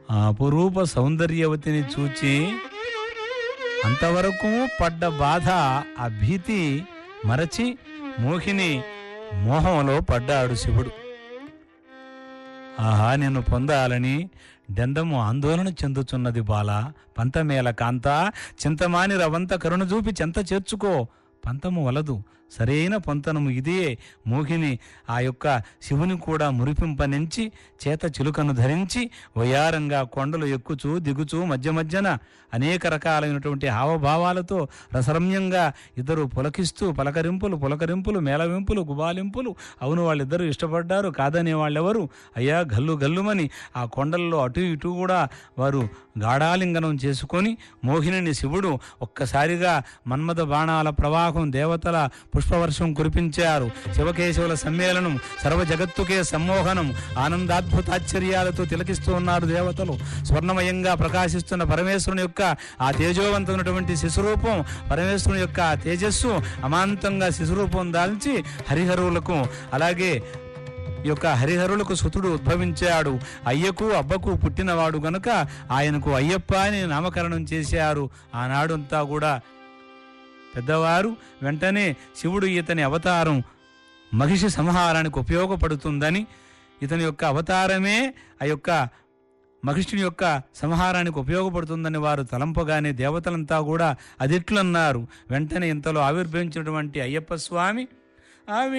ఆ అపురూప సౌందర్యవతిని చూచి అంతవరకు పడ్డ బాధ, ఆ భీతి మరచి మోహిని మోహంలో పడ్డాడు శివుడు. ఆహా, నిన్ను పొందాలని డెందము ఆందోళన చెందుతున్నది బాల. పంతమేల కాంత చింతమాని రవంత కరుణ చూపి చెంత చేర్చుకో. పంతము వలదు, సరైన పొంతనము ఇదే. మోహిని ఆ యొక్క శివుని కూడా మురిపింపనించి చేత చిలుకను ధరించి వయారంగా కొండలు ఎక్కుచూ దిగుచూ మధ్య మధ్యన అనేక రకాలైనటువంటి హావభావాలతో రసరమ్యంగా ఇద్దరు పులకిస్తూ పులకరింపులు మేళవింపులు గుబాలింపులు. అవును, వాళ్ళిద్దరూ ఇష్టపడ్డారు, కాదనే వాళ్ళెవరు? అయ్యా, గల్లు గల్లుమని ఆ కొండల్లో అటు ఇటు కూడా వారు గాఢాలింగనం చేసుకొని మోహిని శివుడు ఒక్కసారిగా మన్మథ బాణాల ప్రవాహం, దేవతల పుష్పవర్షం కురిపించారు. శివకేశవుల సమ్మేళనం, సర్వ జగత్తుకే సమ్మోహనం, ఆనందాద్భుతాశ్చర్యాలతో తిలకిస్తూ ఉన్నారు దేవతలు. స్వర్ణమయంగా ప్రకాశిస్తున్న పరమేశ్వరుని యొక్క ఆ తేజోవంతమైనటువంటి శిశురూపం, పరమేశ్వరుని యొక్క తేజస్సు అమాంతంగా శిశురూపం దాల్చి హరిహరులకు, అలాగే ఈ యొక్క హరిహరులకు సుతుడు ఉద్భవించాడు. అయ్యకు అబ్బకు పుట్టినవాడు గనుక ఆయనకు అయ్యప్ప అని నామకరణం చేశారు. ఆనాడంతా కూడా పెద్దవారు వెంటనే శివుడు ఇతని అవతారం మహిషి సంహారానికి ఉపయోగపడుతుందని, ఇతని యొక్క అవతారమే ఆ యొక్క మహిషుని యొక్క సంహారానికి ఉపయోగపడుతుందని వారు తలంపగానే దేవతలంతా కూడా అదిట్లన్నారు. వెంటనే ఇంతలో ఆవిర్భవించినటువంటి అయ్యప్ప స్వామి